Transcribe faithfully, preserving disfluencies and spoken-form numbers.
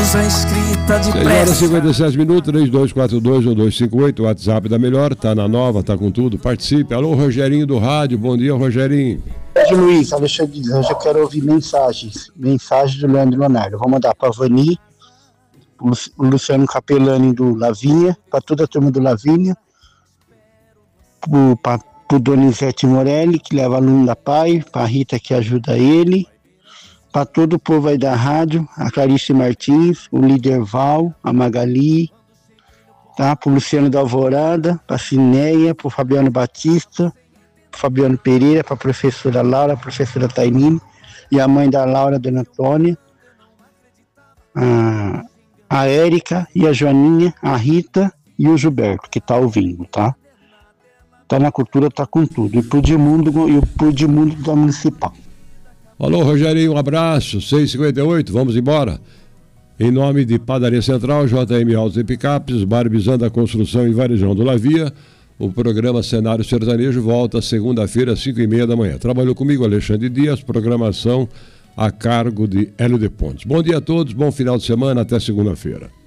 a escrita de seis horas e cinquenta e sete minutos, três dois quatro dois um dois cinco oito, o WhatsApp da Melhor, tá na nova, tá com tudo, participe. Alô, Rogerinho do rádio, bom dia, Rogerinho. Luiz, Alexandre, hoje eu quero ouvir mensagens, mensagens do Leandro Leonardo. Vou mandar para a Vani, o Luciano Capelani do Lavínia, para toda a turma do Lavínia, para o Donizete Morelli, que leva aluno da Pai, para a Rita, que ajuda ele, para todo o povo aí da rádio, a Clarice Martins, o líder Val, a Magali, tá? Para o Luciano da Alvorada, para a Cineia, para o Fabiano Batista, para o Fabiano Pereira, para a professora Laura, a professora Tainine, e a mãe da Laura, Dona Antônia, a, a Érica e a Joaninha, a Rita e o Gilberto, que tá ouvindo, tá? Tá na cultura, tá com tudo. E pro Edmundo, e pro Edmundo da Municipal. Alô, Rogerinho, um abraço, seis e cinquenta e oito, vamos embora. Em nome de Padaria Central, J M Autos e Picapes, Barbizando a Construção e Varejão do Lavia, o programa Cenário Sertanejo volta segunda-feira, às cinco e meia da manhã. Trabalhou comigo Alexandre Dias, programação a cargo de Hélio de Pontes. Bom dia a todos, bom final de semana, até segunda-feira.